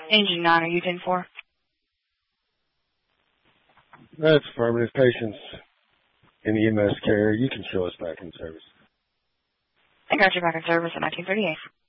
Engine 9, are you 10-4? That's affirmative. Patients in EMS care. You can show us back in service. I got you back in service at 1938.